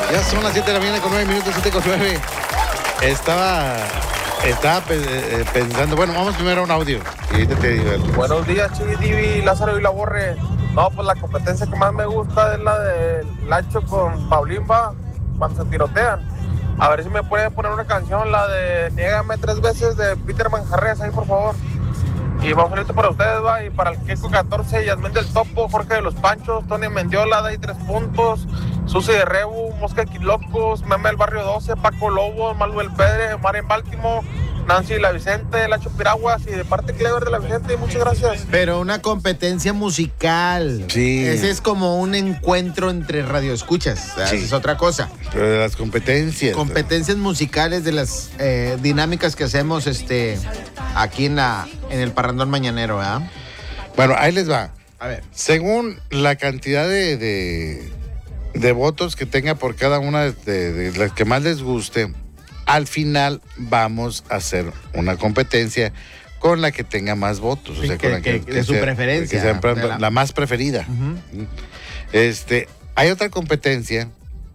Ya son las 7 de la mañana con 9 minutos, 7:09. Estaba pensando, bueno, vamos primero a un audio. Y ahorita te digo. Buenos días, Chivi, Lázaro y la Borre. No, pues la competencia que más me gusta es la de Lacho con Paulimba cuando se tirotean. A ver si me puede poner una canción, la de Niégame 3 veces de Peter Manjarres, ahí por favor. Y vamos a ir para ustedes, va, y para el Keiko 14, Yasmín del Topo, Jorge de los Panchos, Tony Mendiola, Day 3 puntos, Susi de Rebu, Mosca Quilocos, Meme del Barrio 12, Paco Lobo, Manuel Pedre, Mari en Baltimore, Nancy de la Vicente, Lacho Piraguas y de parte Clever de la Vicente, muchas gracias. Pero una competencia musical. Sí. Ese es como un encuentro entre radioescuchas. Sí. Es otra cosa. Pero de las competencias. Competencias musicales de las dinámicas que hacemos aquí en el Parrandón Mañanero, ¿verdad? Bueno, ahí les va. A ver. Según la cantidad de votos que tenga por cada una de las que más les guste, al final vamos a hacer una competencia con la que tenga más votos. O sea, con la de su sea, preferencia. que sea la más preferida. Uh-huh. Hay otra competencia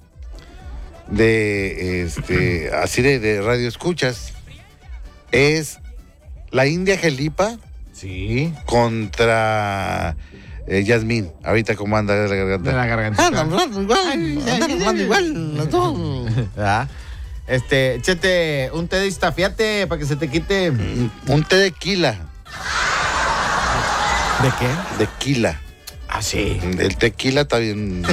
así de radio escuchas. Es la India Jelipa Sí. contra Yasmín. Ahorita cómo anda de la garganta. De la gargantita. Igual, los dos. ¿Verdad? Échate un té de estafiate para que se te quite. Un té de quila. ¿De qué? De quila. Ah, sí. El tequila está bien.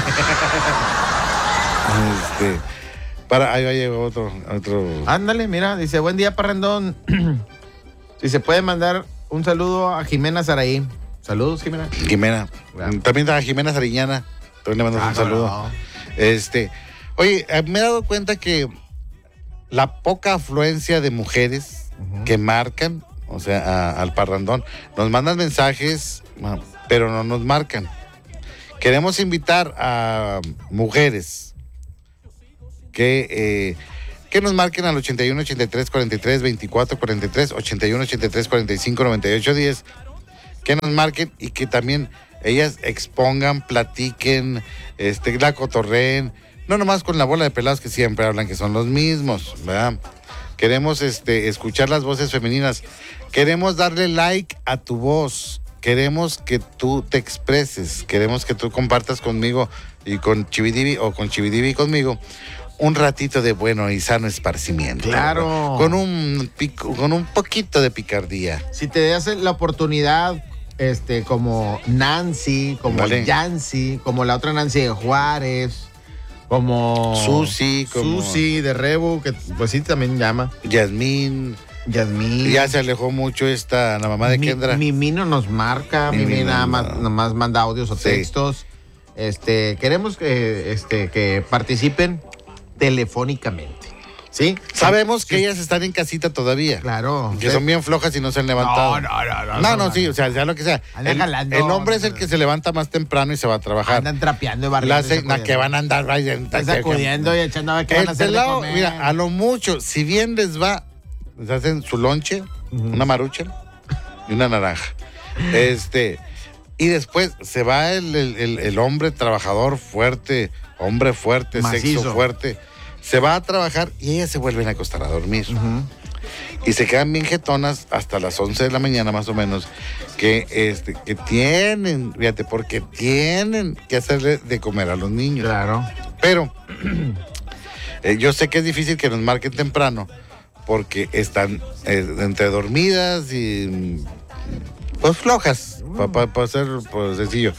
Ahí va a llegar otro. Ándale, mira, dice, buen día, Parrandón. Si se puede mandar un saludo a Jimena Saraí. Saludos, Jimena. Jimena. Claro. También a Jimena Sariñana. También le mandamos un saludo. No. Oye, me he dado cuenta que la poca afluencia de mujeres que marcan, o sea, al Parrandón, nos mandan mensajes, pero no nos marcan. Queremos invitar a mujeres que nos marquen al 81 83 43 24 43, 81 83 45 98 10, que nos marquen y que también ellas expongan, platiquen, la cotorreen, no nomás con la bola de pelados que siempre hablan que son los mismos, ¿verdad? Queremos escuchar las voces femeninas, queremos darle like a tu voz, queremos que tú te expreses, queremos que tú compartas conmigo y con Chividivi o con Chividivi conmigo un ratito de bueno y sano esparcimiento. Claro. Con un poquito de picardía. Si te das la oportunidad, como Nancy, como Vale. Yancy, como la otra Nancy de Juárez, como Susi, como Susi de Rebu, que pues sí también llama. Yasmín. Yasmín. Ya se alejó mucho la mamá de Kendra. Mimi no nos marca, Mimi nada más nomás manda audios o Sí. textos. Queremos que participen telefónicamente. ¿Sí? Sabemos que ellas están en casita todavía. Claro. Que son bien flojas y no se han levantado. No, Sí, o sea lo que sea. Andan jalando. El hombre es el que se levanta más temprano y se va a trabajar. Andan trapeando y barriendo. Que van a andar sacudiendo y echando a ver qué van a hacer de comer. Mira, a lo mucho, si bien les va, les hacen su lonche, una marucha y una naranja. Y después se va el hombre trabajador fuerte, hombre fuerte, Macizo. sexo fuerte. Se va a trabajar y ellas se vuelven a acostar a dormir. Uh-huh. Y se quedan bien jetonas hasta las 11 de la mañana más o menos, que tienen, fíjate, porque tienen que hacerle de comer a los niños. Claro. Pero yo sé que es difícil que nos marquen temprano porque están entre dormidas y pues flojas, para ser pues, sencillo.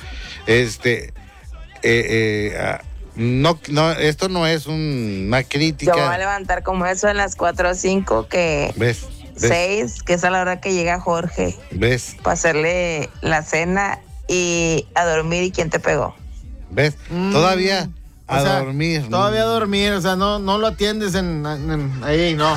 No, esto no es una crítica. Yo me voy a levantar como eso en las 4 o 5, que ¿Ves? 6, que es a la hora que llega Jorge, ¿Ves? para hacerle la cena y a dormir. ¿Y quién te pegó? ¿Ves? Todavía a dormir. Todavía a dormir, o sea, no lo atiendes ahí, no.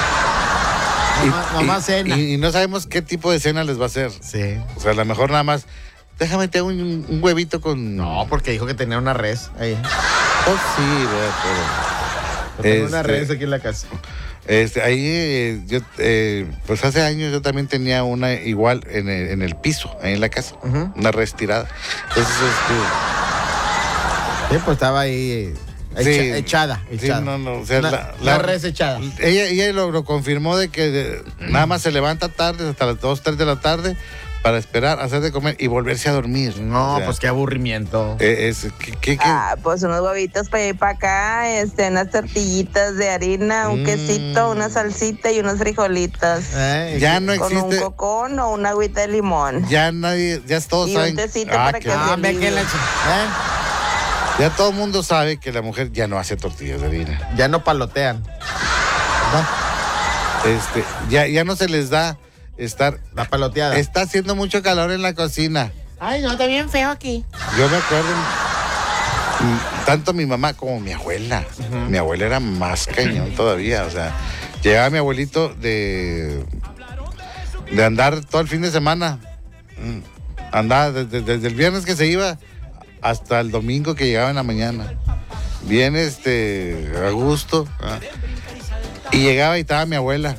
Nomás cena. Y no sabemos qué tipo de cena les va a hacer. Sí. O sea, a lo mejor nada más, déjame te hago un huevito con... No, porque dijo que tenía una res ahí. Oh, sí, ¿verdad? Tengo una res aquí en la casa. Ahí, yo, pues hace años yo también tenía una igual en el piso, ahí en la casa. Uh-huh. Una res tirada. Entonces, Sí, pues estaba ahí Echada. Sí, no, o sea, la res echada. Ella lo confirmó de que nada más se levanta tarde, hasta las 2, 3 de la tarde, para esperar, hacer de comer y volverse a dormir. No, o sea, pues qué aburrimiento. ¿Qué? Pues unos huevitos para allá y para acá, unas tortillitas de harina, un quesito, una salsita y unos frijolitos. Ya no con existe. un cocón o una agüita de limón. Ya todos Y saben. un tecito para que se alivie. Ya todo el mundo sabe que la mujer ya no hace tortillas de harina. Ya no palotean. Ya no se les da estar. La paloteada. Está haciendo mucho calor en la cocina. Ay, no, está bien feo aquí. Yo me acuerdo, tanto mi mamá como mi abuela. Mi abuela era más cañón todavía. O sea, llegaba mi abuelito de andar todo el fin de semana. Andaba desde el viernes que se iba hasta el domingo que llegaba en la mañana. Bien a gusto. Y llegaba y estaba mi abuela.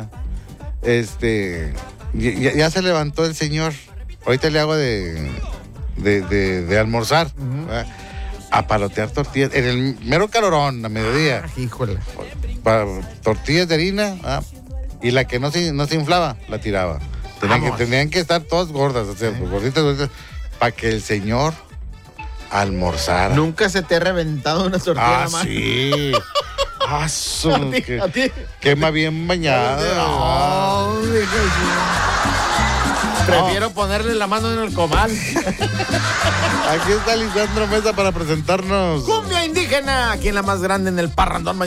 Ya se levantó el señor. Ahorita le hago de almorzar. A palotear tortillas. En el mero calorón, a mediodía. Híjole. Tortillas de harina. Y la que no se inflaba, la tiraba. Tenían que estar todas gordas, o sea, gorditas, para que el señor almorzara. ¿Nunca se te ha reventado una tortilla en la mano? Sí. ¿A ti? Quema bien bañada. Prefiero ponerle la mano en el comal. Aquí está Lisandro Mesa para presentarnos Cumbia indígena, aquí en la más grande en el Parrandón.